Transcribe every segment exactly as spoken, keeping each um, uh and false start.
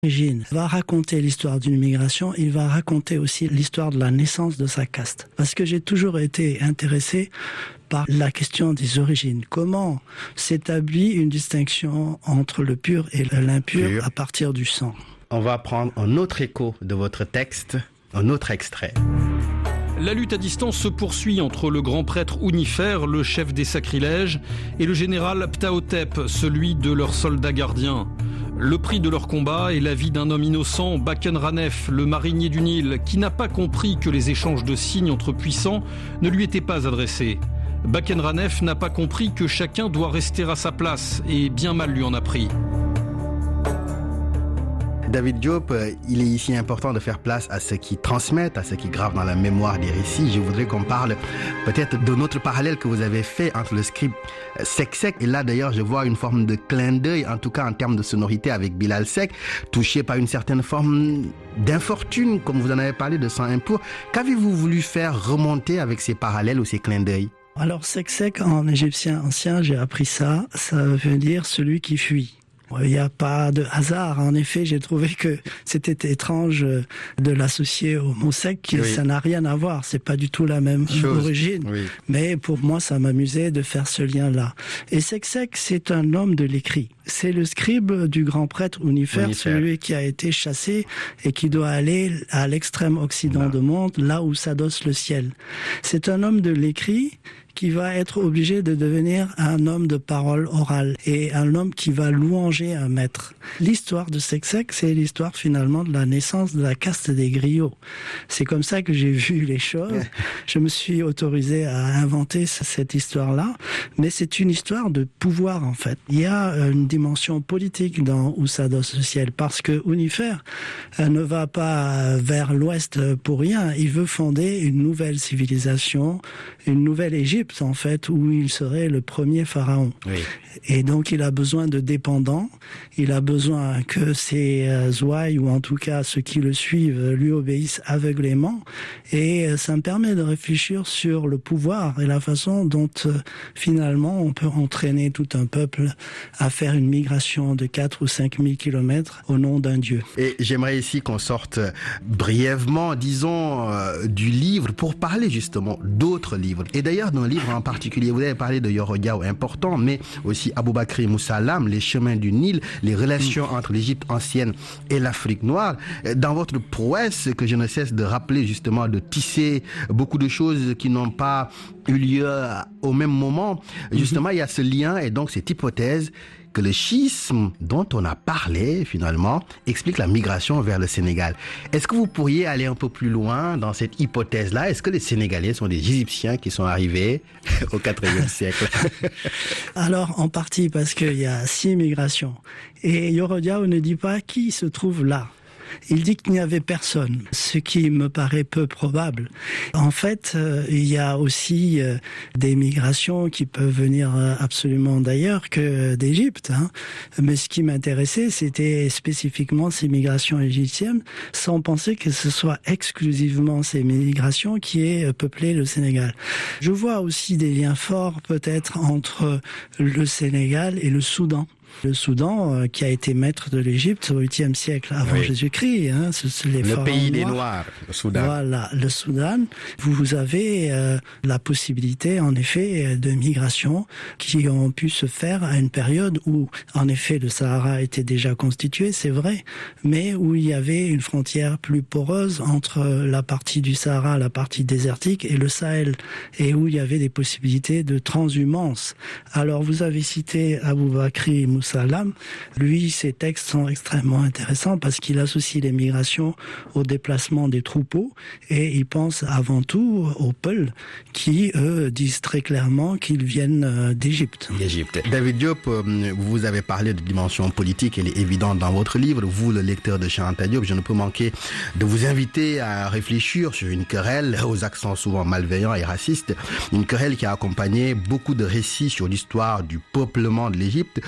Il va raconter l'histoire d'une migration, il va raconter aussi l'histoire de la naissance de sa caste. Parce que j'ai toujours été intéressé par la question des origines. Comment s'établit une distinction entre le pur et l'impur Pur. à partir du sang? On va prendre un autre écho de votre texte, un autre extrait. La lutte à distance se poursuit entre le grand prêtre Ounifer, le chef des sacrilèges, et le général Ptahhotep, celui de leurs soldats gardiens. Le prix de leur combat est la vie d'un homme innocent, Baken Ranef, le marinier du Nil, qui n'a pas compris que les échanges de signes entre puissants ne lui étaient pas adressés. Baken Ranef n'a pas compris que chacun doit rester à sa place, et bien mal lui en a pris. David Diop, il est ici important de faire place à ceux qui transmettent, à ceux qui gravent dans la mémoire des récits. Je voudrais qu'on parle peut-être de notre parallèle que vous avez fait entre le script Seck-Seck. Et là, d'ailleurs, je vois une forme de clin d'œil, en tout cas en termes de sonorité, avec Bilal Seck, touché par une certaine forme d'infortune, comme vous en avez parlé, de sang impur. Qu'avez-vous voulu faire remonter avec ces parallèles ou ces clins d'œil? Alors, Seck-Seck, en égyptien ancien, j'ai appris ça, ça veut dire celui qui fuit. Il n'y a pas de hasard. En effet, j'ai trouvé que c'était étrange de l'associer au mot sec, qui oui. ça n'a rien à voir. C'est pas du tout la même Chose. origine. Oui. Mais pour moi, ça m'amusait de faire ce lien-là. Et Seck-Seck, c'est un homme de l'écrit. C'est le scribe du grand prêtre Ounifer, celui qui a été chassé et qui doit aller à l'extrême occident du monde, là où s'adosse le ciel. C'est un homme de l'écrit qui va être obligé de devenir un homme de parole orale et un homme qui va louanger un maître. L'histoire de Seck-Seck, c'est l'histoire finalement de la naissance de la caste des griots. C'est comme ça que j'ai vu les choses. Je me suis autorisé à inventer cette histoire-là, mais c'est une histoire de pouvoir en fait. Il y a une dimension politique dans Où s'adosse le ciel, parce que Ounifer ne va pas vers l'ouest pour rien. Il veut fonder une nouvelle civilisation, une nouvelle Égypte en fait, où il serait le premier pharaon. Oui. Et donc il a besoin de dépendants, il a besoin que ses euh, ouailles, ou en tout cas ceux qui le suivent, lui obéissent aveuglément. Et euh, ça me permet de réfléchir sur le pouvoir et la façon dont euh, finalement on peut entraîner tout un peuple à faire une migration de quatre ou cinq mille kilomètres au nom d'un dieu. Et j'aimerais ici qu'on sorte brièvement, disons, euh, du livre pour parler justement d'autres livres. Et d'ailleurs, dans le livre en particulier, vous avez parlé de Yoro Diaw, important, mais aussi Aboubakry Moussa Lam, les chemins du Nil, les relations mmh. entre l'Égypte ancienne et l'Afrique noire. Dans votre prouesse, que je ne cesse de rappeler justement, de tisser beaucoup de choses qui n'ont pas eu lieu au même moment, justement, mmh. il y a ce lien et donc cette hypothèse que le schisme dont on a parlé, finalement, explique la migration vers le Sénégal. Est-ce que vous pourriez aller un peu plus loin dans cette hypothèse-là? Est-ce que les Sénégalais sont des Égyptiens qui sont arrivés au quatrième siècle? Alors, en partie parce qu'il y a six migrations. Et Yoro Diaw ne dit pas qui se trouve là. Il dit qu'il n'y avait personne, ce qui me paraît peu probable. En fait, euh, il y a aussi euh, des migrations qui peuvent venir euh, absolument d'ailleurs que d'Égypte. Hein. Mais ce qui m'intéressait, c'était spécifiquement ces migrations égyptiennes, sans penser que ce soit exclusivement ces migrations qui aient peuplé le Sénégal. Je vois aussi des liens forts peut-être entre le Sénégal et le Soudan. Le Soudan, euh, qui a été maître de l'Égypte au huitième siècle avant oui. Jésus-Christ. Hein, ce, ce, les le pays des Noirs, le Soudan. Voilà, le Soudan. Vous avez euh, la possibilité, en effet, de migration qui ont pu se faire à une période où, en effet, le Sahara était déjà constitué, c'est vrai, mais où il y avait une frontière plus poreuse entre la partie du Sahara, la partie désertique et le Sahel, et où il y avait des possibilités de transhumance. Alors, vous avez cité Aboubakry Moussa Lam. Lui, ses textes sont extrêmement intéressants parce qu'il associe les migrations au déplacement des troupeaux et il pense avant tout aux Peuls qui, eux, disent très clairement qu'ils viennent d'Égypte. D'Égypte. David Diop, vous avez parlé de dimension politique, elle est évidente dans votre livre. Vous, le lecteur de Cheikh Anta Diop, je ne peux manquer de vous inviter à réfléchir sur une querelle aux accents souvent malveillants et racistes. Une querelle qui a accompagné beaucoup de récits sur l'histoire du peuplement de l'Égypte. Votre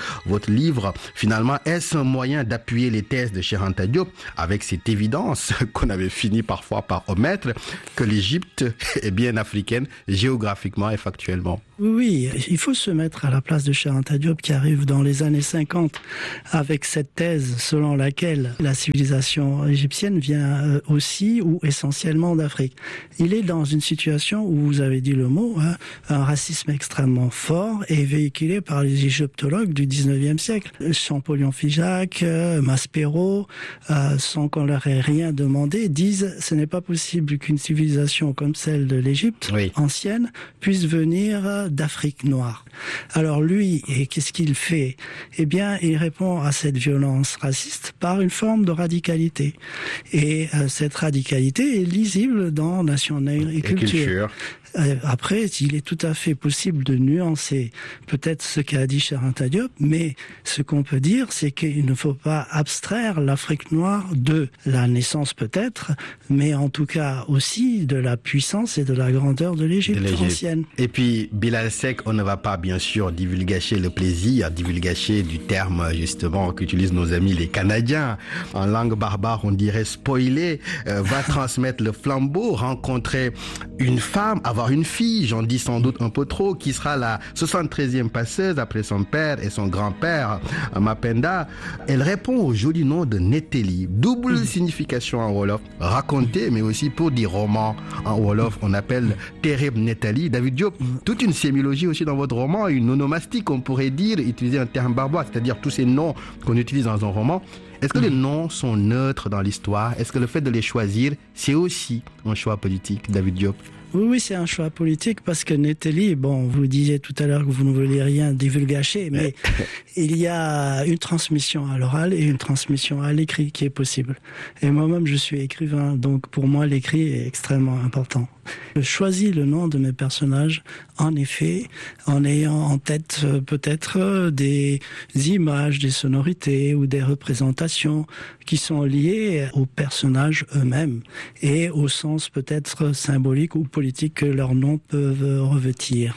votre livre, finalement, est-ce un moyen d'appuyer les thèses de Cheikh Anta Diop avec cette évidence qu'on avait fini parfois par omettre que l'Égypte est bien africaine géographiquement et factuellement? Oui, il faut se mettre à la place de Cheikh Anta Diop qui arrive dans les années cinquante avec cette thèse selon laquelle la civilisation égyptienne vient aussi ou essentiellement d'Afrique. Il est dans une situation où, vous avez dit le mot, hein, un racisme extrêmement fort et véhiculé par les égyptologues du dix-neuvième siècle. Champollion Figeac, Maspero, euh, sans qu'on leur ait rien demandé, disent ce n'est pas possible qu'une civilisation comme celle de l'Égypte oui. ancienne puisse venir d'Afrique noire. Alors lui, et qu'est-ce qu'il fait? Eh bien, il répond à cette violence raciste par une forme de radicalité. Et euh, cette radicalité est lisible dans Nation, Nègre et, et Culture. culture. Après, il est tout à fait possible de nuancer peut-être ce qu'a dit Cheikh Anta Diop, mais ce qu'on peut dire, c'est qu'il ne faut pas abstraire l'Afrique noire de la naissance peut-être, mais en tout cas aussi de la puissance et de la grandeur de l'Égypte ancienne. Et puis, Bilal Seck, on ne va pas bien sûr divulgacher le plaisir, divulgacher du terme justement qu'utilisent nos amis les Canadiens. En langue barbare, on dirait spoiler, euh, va transmettre le flambeau, rencontrer une femme, avoir une fille, j'en dis sans doute un peu trop, qui sera la soixante-treizième passeuse après son père et son grand-père, Mapenda. Elle répond au joli nom de Neteli. Double mmh. signification en Wolof. Raconter, mais aussi pour dire roman en Wolof, on appelle Tereb Netali. David Diop, toute une sémiologie aussi dans votre roman, une onomastique, on pourrait dire, utiliser un terme barbaire, c'est-à-dire tous ces noms qu'on utilise dans un roman. Est-ce que mmh. les noms sont neutres dans l'histoire? Est-ce que le fait de les choisir, c'est aussi un choix politique, David Diop? Oui, oui, c'est un choix politique parce que Neteli, bon, vous disiez tout à l'heure que vous ne vouliez rien divulgacher, mais il y a une transmission à l'oral et une transmission à l'écrit qui est possible. Et moi-même, je suis écrivain, donc pour moi, l'écrit est extrêmement important. Je choisis le nom de mes personnages, en effet, en ayant en tête euh, peut-être euh, des images, des sonorités ou des représentations qui sont liées aux personnages eux-mêmes et au sens peut-être symbolique ou politique que leurs noms peuvent revêtir.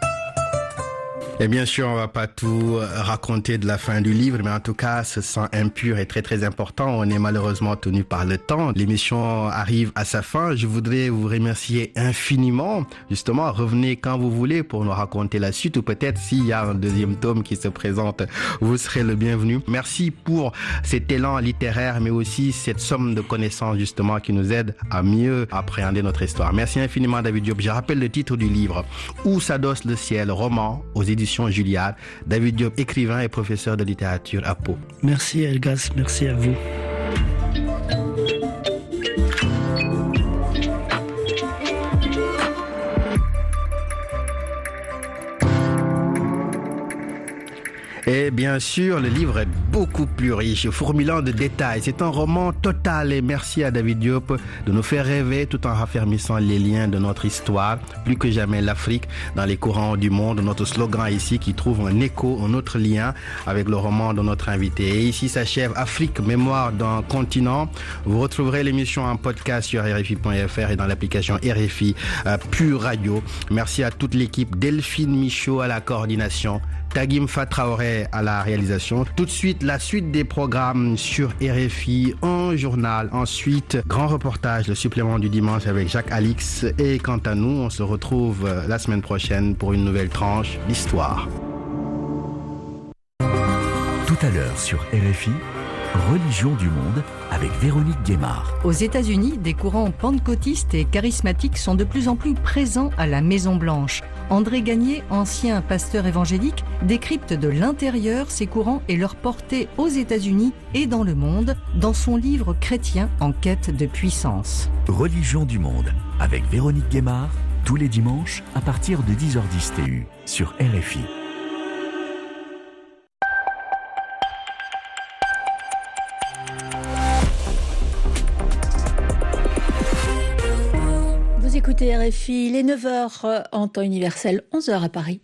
Et bien sûr, on va pas tout raconter de la fin du livre, mais en tout cas, ce sang impur est très très important. On est malheureusement tenu par le temps. L'émission arrive à sa fin. Je voudrais vous remercier infiniment. Justement, revenez quand vous voulez pour nous raconter la suite, ou peut-être s'il y a un deuxième tome qui se présente, vous serez le bienvenu. Merci pour cet élan littéraire, mais aussi cette somme de connaissances justement qui nous aide à mieux appréhender notre histoire. Merci infiniment, David Diop. Je rappelle le titre du livre, Où s'adosse le ciel, roman aux éditions Juliade. David Diop, écrivain et professeur de littérature à Pau. Merci Elgas, merci à vous. Et bien sûr, le livre est beaucoup plus riche, fourmillant de détails. C'est un roman total et merci à David Diop de nous faire rêver tout en raffermissant les liens de notre histoire. Plus que jamais l'Afrique dans les courants du monde. Notre slogan ici qui trouve un écho, un autre lien avec le roman de notre invité. Et ici s'achève Afrique, mémoire d'un continent. Vous retrouverez l'émission en podcast sur R F I point F R et dans l'application R F I euh, Pure Radio. Merci à toute l'équipe. Delphine Michaud à la coordination. Tagim Fatraoré à la réalisation. Tout de suite, la suite des programmes sur R F I, un journal. Ensuite, grand reportage, le supplément du dimanche avec Jacques Alix. Et quant à nous, on se retrouve la semaine prochaine pour une nouvelle tranche d'histoire. Tout à l'heure sur R F I, Religion du monde avec Véronique Guémard. Aux États-Unis, des courants pentecôtistes et charismatiques sont de plus en plus présents à la Maison-Blanche. André Gagné, ancien pasteur évangélique, décrypte de l'intérieur ces courants et leur portée aux États-Unis et dans le monde dans son livre Chrétien en quête de puissance. Religion du monde avec Véronique Guémard, tous les dimanches à partir de dix heures dix T U sur R F I. Écoutez R F I, il est neuf heures en temps universel, onze heures à Paris.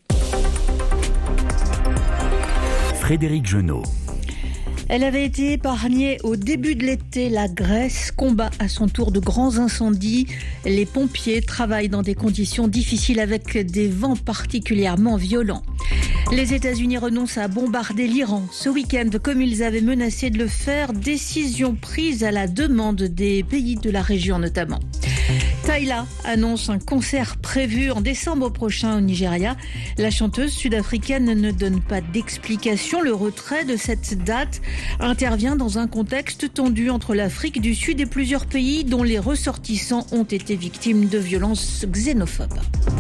Frédéric Genot. Elle avait été épargnée au début de l'été. La Grèce combat à son tour de grands incendies. Les pompiers travaillent dans des conditions difficiles avec des vents particulièrement violents. Les États-Unis renoncent à bombarder l'Iran ce week-end, comme ils avaient menacé de le faire. Décision prise à la demande des pays de la région notamment. Tyla annonce un concert prévu en décembre prochain au Nigeria. La chanteuse sud-africaine ne donne pas d'explication. Le retrait de cette date intervient dans un contexte tendu entre l'Afrique du Sud et plusieurs pays dont les ressortissants ont été victimes de violences xénophobes.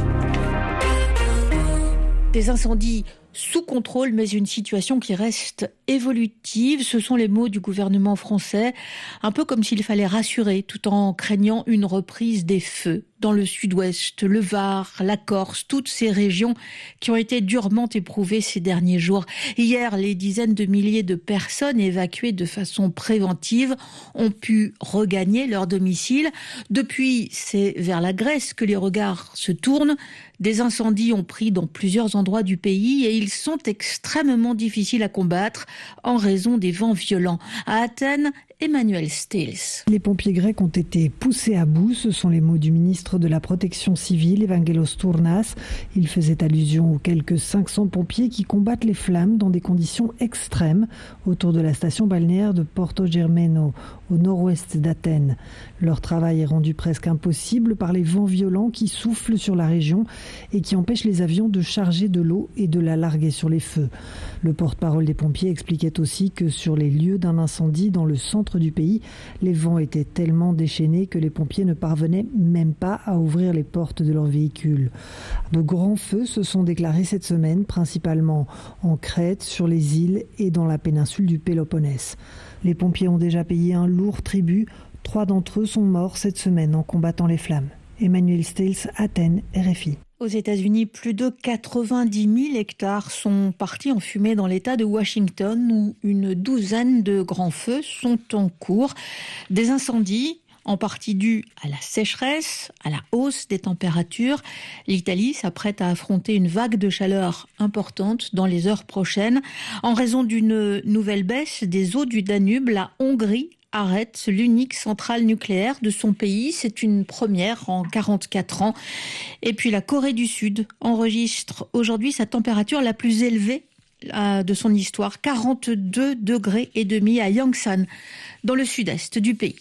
Des incendies sous contrôle, mais une situation qui reste évolutive. Ce sont les mots du gouvernement français, un peu comme s'il fallait rassurer tout en craignant une reprise des feux dans le sud-ouest, le Var, la Corse, toutes ces régions qui ont été durement éprouvées ces derniers jours. Hier, les dizaines de milliers de personnes évacuées de façon préventive ont pu regagner leur domicile. Depuis, c'est vers la Grèce que les regards se tournent. Des incendies ont pris dans plusieurs endroits du pays et ils sont extrêmement difficiles à combattre en raison des vents violents. À Athènes, Emmanuel Stills. Les pompiers grecs ont été poussés à bout, ce sont les mots du ministre de la Protection civile, Evangelos Tournas. Il faisait allusion aux quelques cinq cents pompiers qui combattent les flammes dans des conditions extrêmes autour de la station balnéaire de Porto Germano, au nord-ouest d'Athènes. Leur travail est rendu presque impossible par les vents violents qui soufflent sur la région et qui empêchent les avions de charger de l'eau et de la larguer sur les feux. Le porte-parole des pompiers expliquait aussi que sur les lieux d'un incendie dans le centre du pays, les vents étaient tellement déchaînés que les pompiers ne parvenaient même pas à ouvrir les portes de leurs véhicules. De grands feux se sont déclarés cette semaine, principalement en Crète, sur les îles et dans la péninsule du Péloponnèse. Les pompiers ont déjà payé un lourd tribut. Trois d'entre eux sont morts cette semaine en combattant les flammes. Emmanuel Stills, Athènes, R F I. Aux États-Unis, plus de quatre-vingt-dix mille hectares sont partis en fumée dans l'État de Washington, où une douzaine de grands feux sont en cours. Des incendies, en partie dus à la sécheresse, à la hausse des températures. L'Italie s'apprête à affronter une vague de chaleur importante dans les heures prochaines. En raison d'une nouvelle baisse des eaux du Danube, la Hongrie arrête l'unique centrale nucléaire de son pays. C'est une première en quarante-quatre ans. Et puis la Corée du Sud enregistre aujourd'hui sa température la plus élevée de son histoire, quarante-deux degrés et demi à Yongsan, dans le sud-est du pays.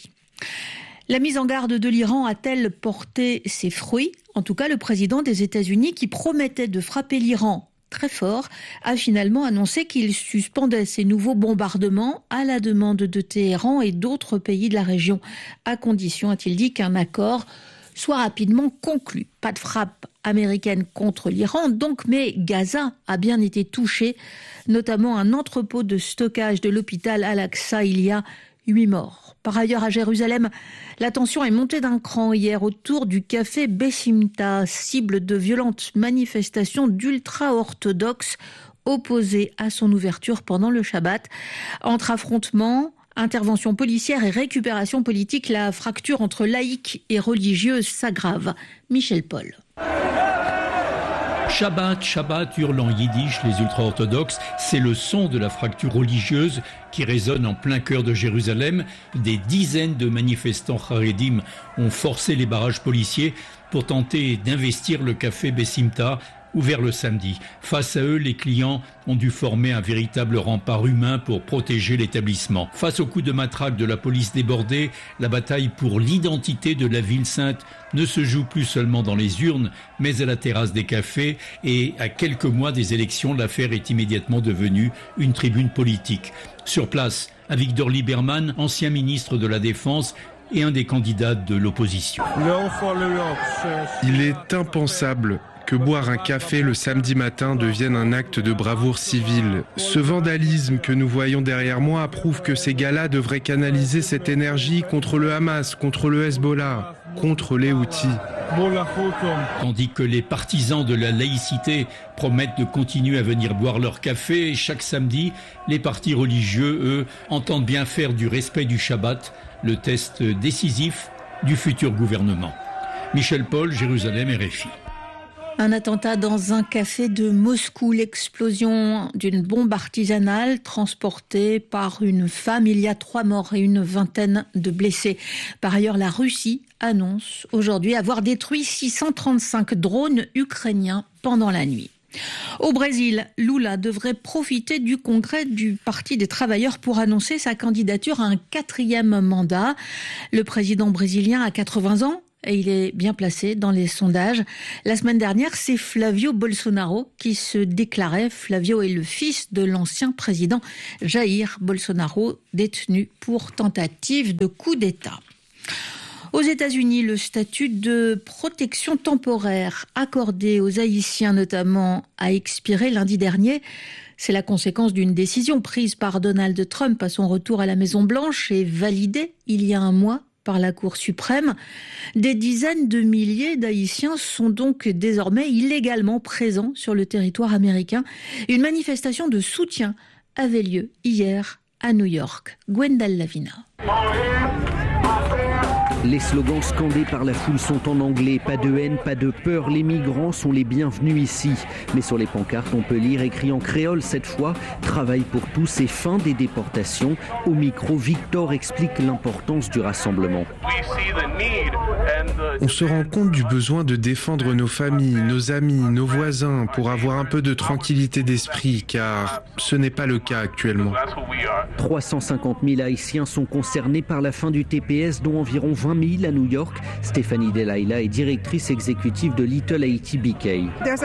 La mise en garde de l'Iran a-t-elle porté ses fruits ? En tout cas, le président des États-Unis, qui promettait de frapper l'Iran très fort, a finalement annoncé qu'il suspendait ces nouveaux bombardements à la demande de Téhéran et d'autres pays de la région, à condition, a-t-il dit, qu'un accord soit rapidement conclu. Pas de frappe américaine contre l'Iran, donc, mais Gaza a bien été touché, notamment un entrepôt de stockage de l'hôpital Al-Aqsa. Il y a huit morts. Par ailleurs, à Jérusalem, la tension est montée d'un cran hier autour du café Bessimta, cible de violentes manifestations d'ultra-orthodoxes opposés à son ouverture pendant le Shabbat. Entre affrontements, intervention policière et récupération politique, la fracture entre laïcs et religieuses s'aggrave. Michel Paul. Shabbat, Shabbat, hurlent en yiddish les ultra-orthodoxes. C'est le son de la fracture religieuse qui résonne en plein cœur de Jérusalem. Des dizaines de manifestants charedim ont forcé les barrages policiers pour tenter d'investir le café Bessimta, ouvert le samedi. Face à eux, les clients ont dû former un véritable rempart humain pour protéger l'établissement. Face aux coups de matraque de la police débordée, la bataille pour l'identité de la ville sainte ne se joue plus seulement dans les urnes, mais à la terrasse des cafés. Et à quelques mois des élections, l'affaire est immédiatement devenue une tribune politique. Sur place, Avigdor Lieberman, ancien ministre de la Défense, et un des candidats de l'opposition. Il est impensable que boire un café le samedi matin devienne un acte de bravoure civile. Ce vandalisme que nous voyons derrière moi prouve que ces gars-là devraient canaliser cette énergie contre le Hamas, contre le Hezbollah, contre les Houthis. Tandis que les partisans de la laïcité promettent de continuer à venir boire leur café chaque samedi, les partis religieux, eux, entendent bien faire du respect du Shabbat le test décisif du futur gouvernement. Michel Paul, Jérusalem, R F I. Un attentat dans un café de Moscou, l'explosion d'une bombe artisanale transportée par une femme. Il y a trois morts et une vingtaine de blessés. Par ailleurs, la Russie annonce aujourd'hui avoir détruit six cent trente-cinq drones ukrainiens pendant la nuit. Au Brésil, Lula devrait profiter du congrès du Parti des travailleurs pour annoncer sa candidature à un quatrième mandat. Le président brésilien a quatre-vingts ans et il est bien placé dans les sondages. La semaine dernière, c'est Flavio Bolsonaro qui se déclarait. Flavio est le fils de l'ancien président Jair Bolsonaro, détenu pour tentative de coup d'État. Aux États-Unis, le statut de protection temporaire accordé aux Haïtiens notamment a expiré lundi dernier. C'est la conséquence d'une décision prise par Donald Trump à son retour à la Maison-Blanche et validée il y a un mois par la Cour suprême. Des dizaines de milliers d'Haïtiens sont donc désormais illégalement présents sur le territoire américain. Une manifestation de soutien avait lieu hier à New York. Gwendal Lavina. Les slogans scandés par la foule sont en anglais. Pas de haine, pas de peur, les migrants sont les bienvenus ici. Mais sur les pancartes, on peut lire, écrit en créole cette fois, travail pour tous et fin des déportations. Au micro, Victor explique l'importance du rassemblement. On se rend compte du besoin de défendre nos familles, nos amis, nos voisins pour avoir un peu de tranquillité d'esprit, car ce n'est pas le cas actuellement. trois cent cinquante mille Haïtiens sont concernés par la fin du T P S, dont environ vingt mille à New York. Stéphanie Delaïla est directrice exécutive de Little Haiti B K.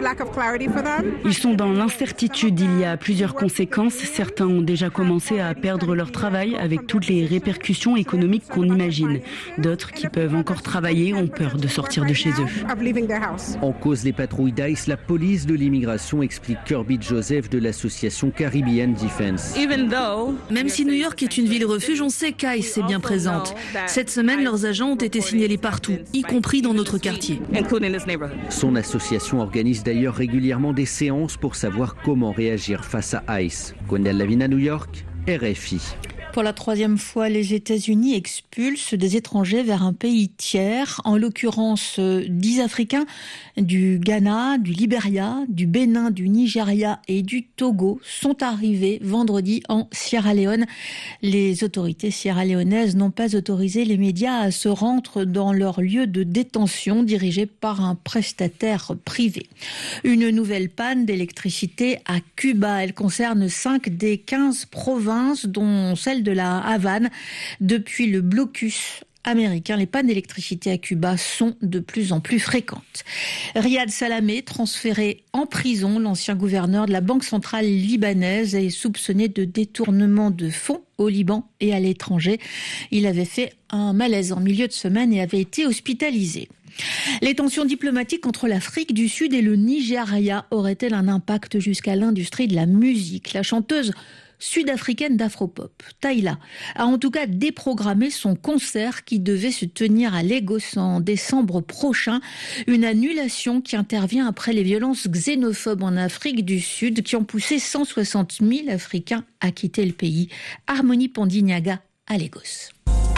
Ils sont dans l'incertitude. Il y a plusieurs conséquences. Certains ont déjà commencé à perdre leur travail avec toutes les répercussions économiques qu'on imagine. D'autres qui peuvent encore travailler ont peur de sortir de chez eux. En cause des patrouilles d'Ice, la police de l'immigration, explique Kirby Joseph de l'association Caribbean Defense. Même si New York est une ville refuge, on sait qu'Ice est bien présente. Cette semaine, leurs agents ont été signalés partout, y compris dans notre quartier. Son association organise d'ailleurs régulièrement des séances pour savoir comment réagir face à ICE. Gwendal Lavina, New York, R F I. Pour la troisième fois, les États-Unis expulsent des étrangers vers un pays tiers, en l'occurrence dix Africains du Ghana, du Libéria, du Bénin, du Nigeria et du Togo sont arrivés vendredi en Sierra Leone. Les autorités sierra-léonaises n'ont pas autorisé les médias à se rendre dans leur lieu de détention dirigé par un prestataire privé. Une nouvelle panne d'électricité à Cuba. Elle concerne cinq des quinze provinces, dont celle de la Havane. Depuis le blocus américain, les pannes d'électricité à Cuba sont de plus en plus fréquentes. Riyad Salamé, transféré en prison, l'ancien gouverneur de la Banque centrale libanaise, est soupçonné de détournement de fonds au Liban et à l'étranger. Il avait fait un malaise en milieu de semaine et avait été hospitalisé. Les tensions diplomatiques entre l'Afrique du Sud et le Nigeria auraient-elles un impact jusqu'à l'industrie de la musique ? La chanteuse sud-africaine d'afropop, Tyla, a en tout cas déprogrammé son concert qui devait se tenir à Lagos en décembre prochain. Une annulation qui intervient après les violences xénophobes en Afrique du Sud qui ont poussé cent soixante mille Africains à quitter le pays. Harmonie Pandinyaga à Lagos.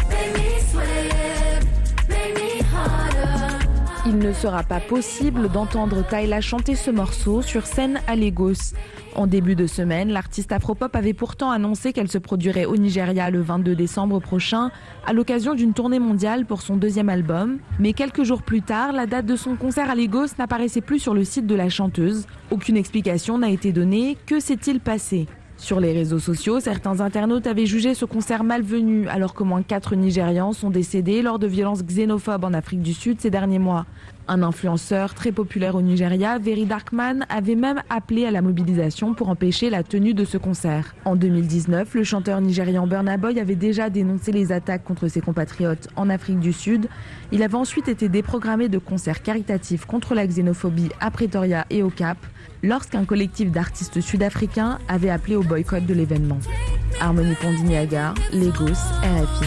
Il ne sera pas possible d'entendre Tyla chanter ce morceau sur scène à Lagos. En début de semaine, l'artiste afropop avait pourtant annoncé qu'elle se produirait au Nigeria le vingt-deux décembre prochain à l'occasion d'une tournée mondiale pour son deuxième album. Mais quelques jours plus tard, la date de son concert à Lagos n'apparaissait plus sur le site de la chanteuse. Aucune explication n'a été donnée. Que s'est-il passé ? Sur les réseaux sociaux, certains internautes avaient jugé ce concert malvenu alors qu'au moins quatre Nigérians sont décédés lors de violences xénophobes en Afrique du Sud ces derniers mois. Un influenceur très populaire au Nigeria, Very Darkman, avait même appelé à la mobilisation pour empêcher la tenue de ce concert. En deux mille dix-neuf, le chanteur nigérian Burna Boy avait déjà dénoncé les attaques contre ses compatriotes en Afrique du Sud. Il avait ensuite été déprogrammé de concerts caritatifs contre la xénophobie à Pretoria et au Cap, lorsqu'un collectif d'artistes sud-africains avait appelé au boycott de l'événement. Harmonie Pandinyaga, Lagos, R F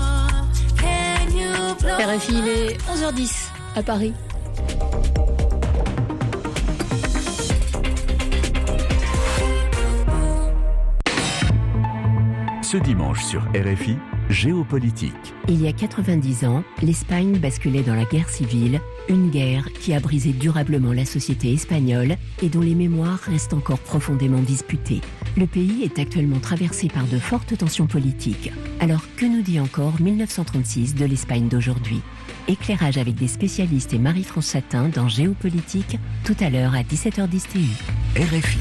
I. R F I, il est onze heures dix à Paris. Ce dimanche sur R F I, géopolitique. Il y a quatre-vingt-dix ans, l'Espagne basculait dans la guerre civile, une guerre qui a brisé durablement la société espagnole et dont les mémoires restent encore profondément disputées. Le pays est actuellement traversé par de fortes tensions politiques. Alors que nous dit encore mille neuf cent trente-six de l'Espagne d'aujourd'hui? Éclairage avec des spécialistes et Marie-France Chatin dans Géopolitique, tout à l'heure à dix-sept heures dix T U. R F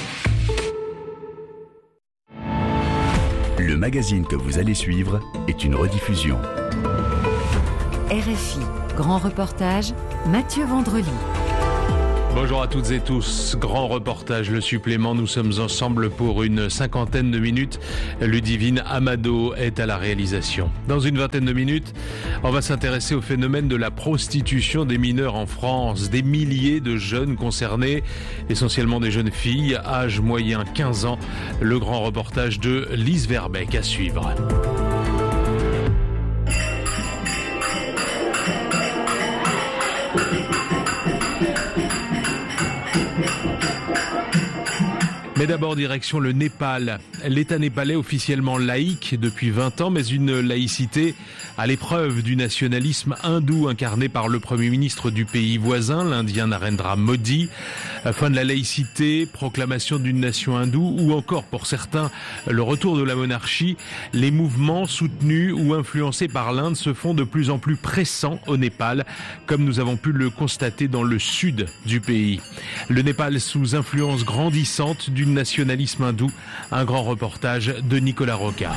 I. Le magazine que vous allez suivre est une rediffusion. R F I, grand reportage, Mathieu Vendrely. Bonjour à toutes et tous, grand reportage, le supplément, nous sommes ensemble pour une cinquantaine de minutes. Ludivine Amado est à la réalisation. Dans une vingtaine de minutes, on va s'intéresser au phénomène de la prostitution des mineurs en France. Des milliers de jeunes concernés, essentiellement des jeunes filles, âge moyen quinze ans. Le grand reportage de Lise Verbeek à suivre. Mais d'abord, direction le Népal. L'État népalais officiellement laïque depuis vingt ans, mais une laïcité à l'épreuve du nationalisme hindou incarné par le Premier ministre du pays voisin, l'Indien Narendra Modi. Fin de la laïcité, proclamation d'une nation hindoue ou encore pour certains le retour de la monarchie. Les mouvements soutenus ou influencés par l'Inde se font de plus en plus pressants au Népal, comme nous avons pu le constater dans le sud du pays. Le Népal sous influence grandissante du nationalisme hindou, un grand reportage de Nicolas Roca.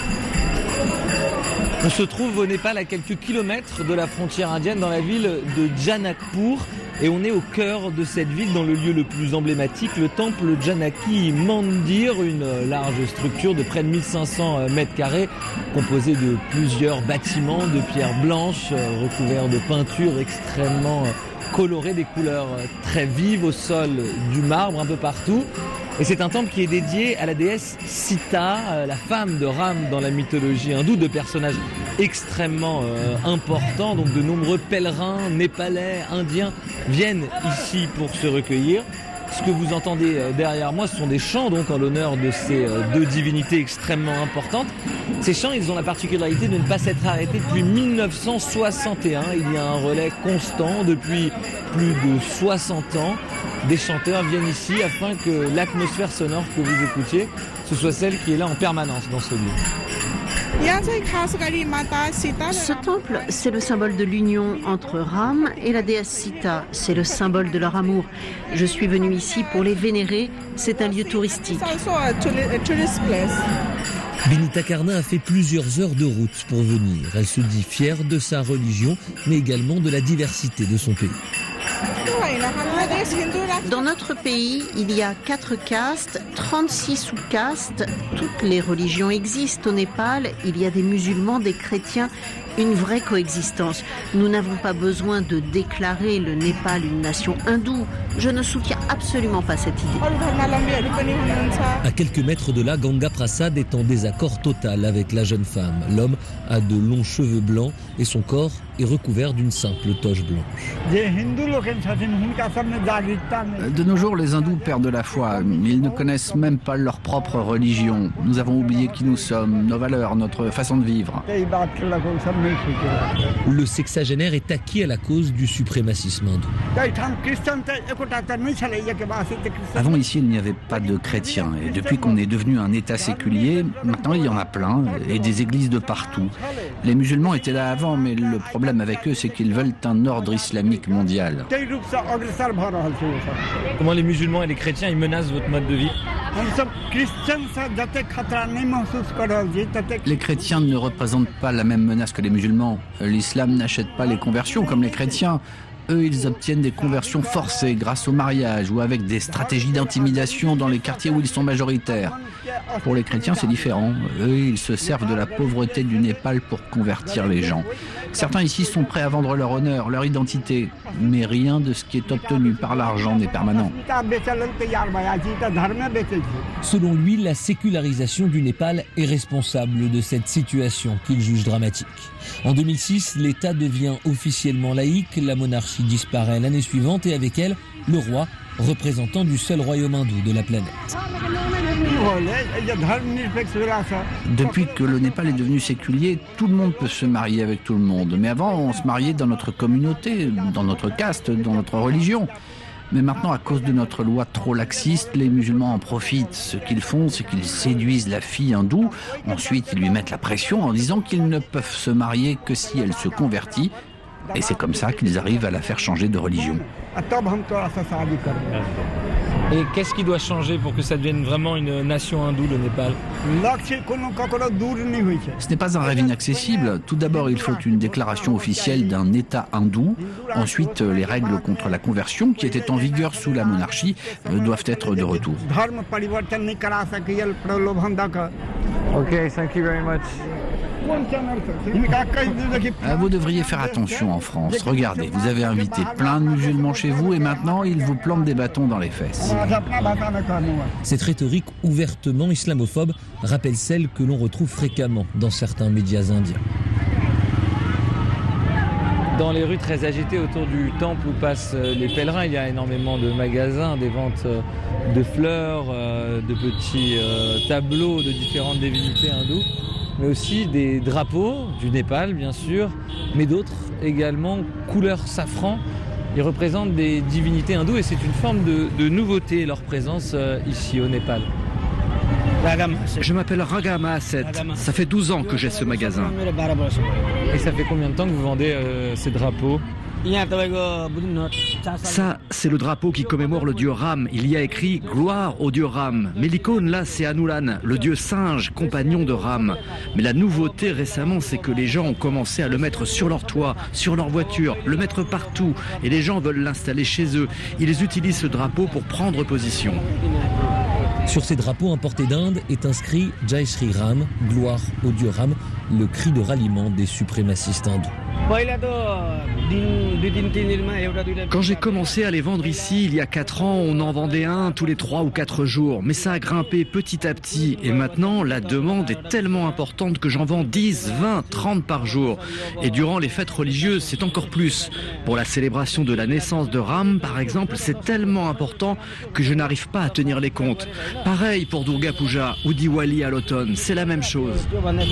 On se trouve au Népal à quelques kilomètres de la frontière indienne dans la ville de Janakpur et on est au cœur de cette ville dans le lieu le plus emblématique, le temple Janaki Mandir, une large structure de près de mille cinq cents mètres carrés composée de plusieurs bâtiments de pierre blanche recouverts de peintures extrêmement colorées, des couleurs très vives au sol, du marbre un peu partout. Et c'est un temple qui est dédié à la déesse Sita, la femme de Ram dans la mythologie hindoue, de personnages extrêmement euh, importants. Donc de nombreux pèlerins népalais, indiens viennent ici pour se recueillir. Ce que vous entendez derrière moi, ce sont des chants donc en l'honneur de ces deux divinités extrêmement importantes. Ces chants, ils ont la particularité de ne pas s'être arrêtés depuis mille neuf cent soixante et un. Il y a un relais constant depuis plus de soixante ans. Des chanteurs viennent ici afin que l'atmosphère sonore que vous écoutiez, ce soit celle qui est là en permanence dans ce lieu. Ce temple, c'est le symbole de l'union entre Ram et la déesse Sita. C'est le symbole de leur amour. Je suis venue ici pour les vénérer. C'est un lieu touristique. Benita Carna a fait plusieurs heures de route pour venir. Elle se dit fière de sa religion, mais également de la diversité de son pays. Dans notre pays, il y a quatre castes, trente-six sous-castes. Toutes les religions existent au Népal. Il y a des musulmans, des chrétiens, une vraie coexistence. Nous n'avons pas besoin de déclarer le Népal une nation hindoue. Je ne soutiens absolument pas cette idée. À quelques mètres de là, Ganga Prasad est en désaccord total avec la jeune femme. L'homme a de longs cheveux blancs et son corps est recouvert d'une simple toge blanche. De nos jours, les hindous perdent la foi. Ils ne connaissent même pas leur propre religion. Nous avons oublié qui nous sommes, nos valeurs, notre façon de vivre. Le sexagénaire est acquis à la cause du suprémacisme hindou. Avant, ici, il n'y avait pas de chrétiens. Et depuis qu'on est devenu un État séculier, maintenant, il y en a plein, et des églises de partout. Les musulmans étaient là avant, mais le problème avec eux, c'est qu'ils veulent un ordre islamique mondial. Comment les musulmans et les chrétiens, ils menacent votre mode de vie ? Les chrétiens ne représentent pas la même menace que les musulmans. L'islam n'achète pas les conversions comme les chrétiens. Eux, ils obtiennent des conversions forcées grâce au mariage ou avec des stratégies d'intimidation dans les quartiers où ils sont majoritaires. Pour les chrétiens, c'est différent. Eux, ils se servent de la pauvreté du Népal pour convertir les gens. Certains ici sont prêts à vendre leur honneur, leur identité, mais rien de ce qui est obtenu par l'argent n'est permanent. Selon lui, la sécularisation du Népal est responsable de cette situation qu'il juge dramatique. En deux mille six, l'État devient officiellement laïque, la monarchie disparaît l'année suivante et avec elle, le roi, représentant du seul royaume hindou de la planète. Depuis que le Népal est devenu séculier, tout le monde peut se marier avec tout le monde. Mais avant, on se mariait dans notre communauté, dans notre caste, dans notre religion. Mais maintenant, à cause de notre loi trop laxiste, les musulmans en profitent. Ce qu'ils font, c'est qu'ils séduisent la fille hindoue. Ensuite, ils lui mettent la pression en disant qu'ils ne peuvent se marier que si elle se convertit. Et c'est comme ça qu'ils arrivent à la faire changer de religion. Et qu'est-ce qui doit changer pour que ça devienne vraiment une nation hindoue, le Népal ? Ce n'est pas un rêve inaccessible. Tout d'abord, il faut une déclaration officielle d'un État hindou. Ensuite, les règles contre la conversion, qui étaient en vigueur sous la monarchie, doivent être de retour. Ok, thank you very much. Vous devriez faire attention en France. Regardez, vous avez invité plein de musulmans chez vous et maintenant ils vous plantent des bâtons dans les fesses. Cette rhétorique ouvertement islamophobe rappelle celle que l'on retrouve fréquemment dans certains médias indiens. Dans les rues très agitées autour du temple où passent les pèlerins, il y a énormément de magasins, des ventes de fleurs, de petits tableaux de différentes divinités hindoues, mais aussi des drapeaux du Népal, bien sûr, mais d'autres également, couleur safran. Ils représentent des divinités hindoues et c'est une forme de, de nouveauté, leur présence euh, ici au Népal. Je m'appelle Raga Mahaset. Ça fait douze ans que j'ai ce magasin. Et ça fait combien de temps que vous vendez euh, ces drapeaux ? Ça, c'est le drapeau qui commémore le dieu Ram. Il y a écrit « Gloire au dieu Ram ». Mais l'icône, là, c'est Hanuman, le dieu singe, compagnon de Ram. Mais la nouveauté récemment, c'est que les gens ont commencé à le mettre sur leur toit, sur leur voiture, le mettre partout. Et les gens veulent l'installer chez eux. Ils utilisent ce drapeau pour prendre position. Sur ces drapeaux importés d'Inde est inscrit « Jai Shri Ram », gloire au dieu Ram, le cri de ralliement des suprémacistes hindous. Quand j'ai commencé à les vendre ici, il y a quatre ans, on en vendait un tous les trois ou quatre jours. Mais ça a grimpé petit à petit. Et maintenant, la demande est tellement importante que j'en vends dix, vingt, trente par jour. Et durant les fêtes religieuses, c'est encore plus. Pour la célébration de la naissance de Ram, par exemple, c'est tellement important que je n'arrive pas à tenir les comptes. Pareil pour Durga Puja ou Diwali à l'automne, c'est la même chose.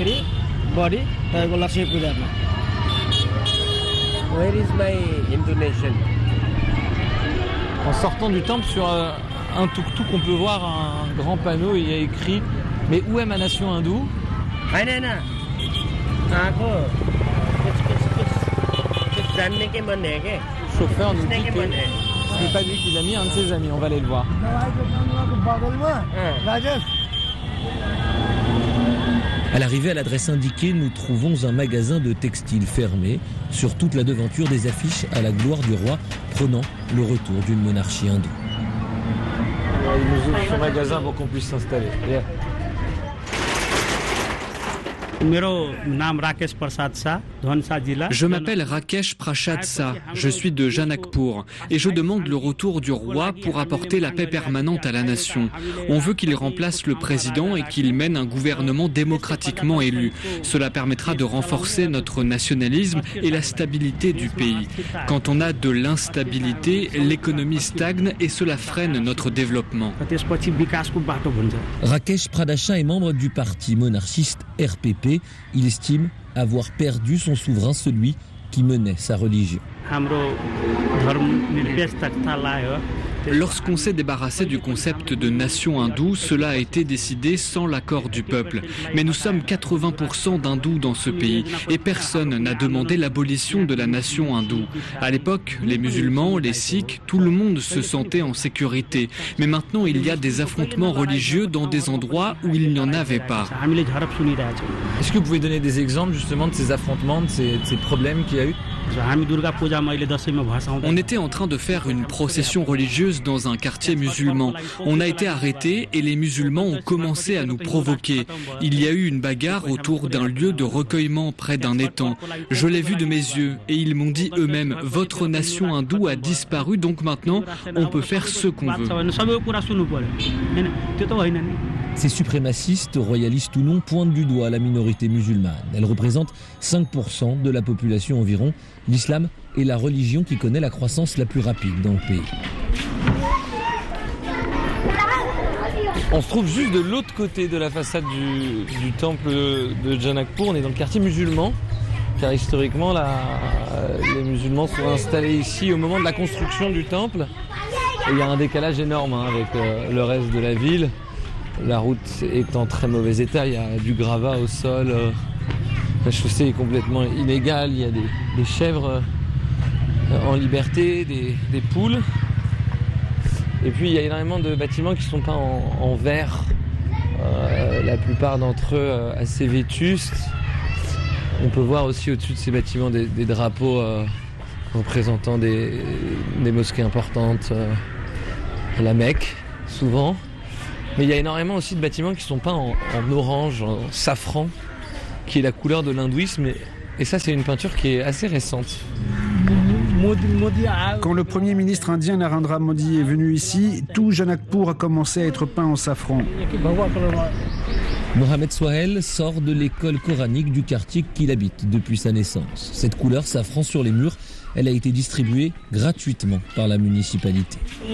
Where is my Indonesian? En sortant du temple, sur euh, un tuk-tuk, on peut voir un grand panneau, il y a écrit « Mais où est ma nation hindoue ?» Le chauffeur nous dit que ce n'est pas lui qui l'a mis, un de ses amis, on va aller le voir. À l'arrivée à l'adresse indiquée, nous trouvons un magasin de textiles fermé. Sur toute la devanture, des affiches à la gloire du roi, prônant le retour d'une monarchie hindoue. Il nous ouvre son magasin pour qu'on puisse s'installer. Yeah. Je m'appelle Rakesh Prasad Shah, je suis de Janakpur et je demande le retour du roi pour apporter la paix permanente à la nation. On veut qu'il remplace le président et qu'il mène un gouvernement démocratiquement élu. Cela permettra de renforcer notre nationalisme et la stabilité du pays. Quand on a de l'instabilité, l'économie stagne et cela freine notre développement. Rakesh Prasad Shah est membre du parti monarchiste R P P. Il estime avoir perdu son souverain, celui qui menait sa religion. Lorsqu'on s'est débarrassé du concept de nation hindoue, cela a été décidé sans l'accord du peuple. Mais nous sommes quatre-vingts pour cent d'hindous dans ce pays et personne n'a demandé l'abolition de la nation hindoue. À l'époque, les musulmans, les sikhs, tout le monde se sentait en sécurité. Mais maintenant, il y a des affrontements religieux dans des endroits où il n'y en avait pas. Est-ce que vous pouvez donner des exemples justement de ces affrontements, de ces, de ces problèmes qu'il y a eu ? On était en train de faire une procession religieuse dans un quartier musulman. On a été arrêtés et les musulmans ont commencé à nous provoquer. Il y a eu une bagarre autour d'un lieu de recueillement près d'un étang. Je l'ai vu de mes yeux et ils m'ont dit eux-mêmes « Votre nation hindoue a disparu, donc maintenant on peut faire ce qu'on veut ». Ces suprémacistes, royalistes ou non, pointent du doigt la minorité musulmane. Elle représente cinq pour cent de la population environ. L'islam est la religion qui connaît la croissance la plus rapide dans le pays. On se trouve juste de l'autre côté de la façade du, du temple de Janakpur. On est dans le quartier musulman, car historiquement, la, les musulmans sont installés ici au moment de la construction du temple. il y a un décalage énorme hein, avec euh, le reste de la ville. La route est en très mauvais état, il y a du gravat au sol, euh, la chaussée est complètement illégale, il y a des, des chèvres euh, en liberté, des, des poules. Et puis il y a énormément de bâtiments qui sont peints en, en vert, euh, la plupart d'entre eux euh, assez vétustes. On peut voir aussi au-dessus de ces bâtiments des, des drapeaux euh, représentant des, des mosquées importantes, euh, la Mecque souvent. Mais il y a énormément aussi de bâtiments qui sont peints en, en orange, en safran, qui est la couleur de l'hindouisme. Et, et ça, c'est une peinture qui est assez récente. Quand le Premier ministre indien Narendra Modi est venu ici, tout Janakpur a commencé à être peint en safran. Mohamed Swahel sort de l'école coranique du quartier qu'il habite depuis sa naissance. Cette couleur safran sur les murs, elle a été distribuée gratuitement par la municipalité.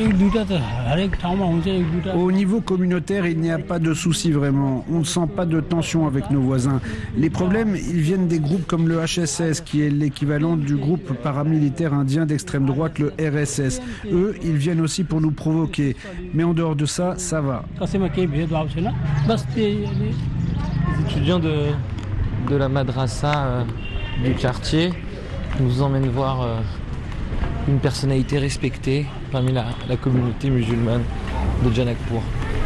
Au niveau communautaire, il n'y a pas de souci vraiment. On ne sent pas de tension avec nos voisins. Les problèmes, ils viennent des groupes comme le H S S, qui est l'équivalent du groupe paramilitaire indien d'extrême droite, le R S S. Eux, ils viennent aussi pour nous provoquer. Mais en dehors de ça, ça va. Les étudiants de, de la madrasa euh, du quartier nous emmènent voir euh, une personnalité respectée parmi la, la communauté musulmane de Janakpur.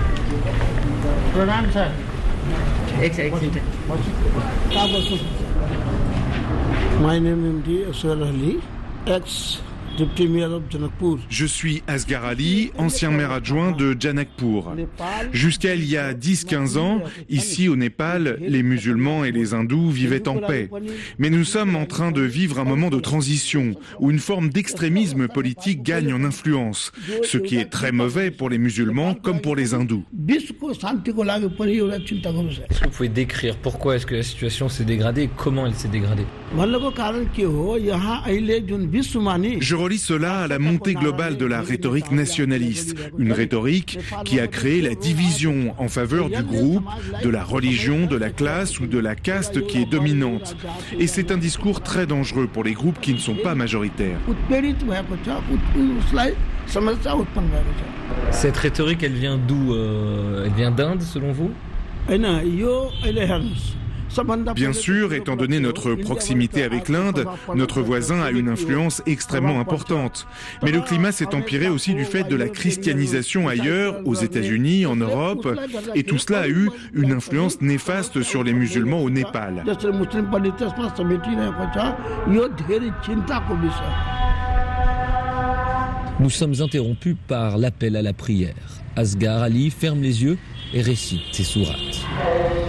My name is Asghar Ali, ex Deputy Mayor of Janakpur. Je suis Asghar Ali, ancien maire adjoint de Janakpur. Jusqu'à il y a dix à quinze ans, ici au Népal, les musulmans et les hindous vivaient en paix. Mais nous sommes en train de vivre un moment de transition où une forme d'extrémisme politique gagne en influence, ce qui est très mauvais pour les musulmans comme pour les hindous. Est-ce que vous pouvez décrire pourquoi est-ce que la situation s'est dégradée et comment elle s'est dégradée? Je relie cela à la montée globale de la rhétorique nationaliste, une rhétorique qui a créé la division en faveur du groupe, de la religion, de la classe ou de la caste qui est dominante. Et c'est un discours très dangereux pour les groupes qui ne sont pas majoritaires. Cette rhétorique, elle vient d'où? euh, Elle vient d'Inde, selon vous? Bien sûr, étant donné notre proximité avec l'Inde, notre voisin a une influence extrêmement importante. Mais le climat s'est empiré aussi du fait de la christianisation ailleurs, aux États-Unis, en Europe, et tout cela a eu une influence néfaste sur les musulmans au Népal. Nous sommes interrompus par l'appel à la prière. Asghar Ali ferme les yeux et récite ses sourates.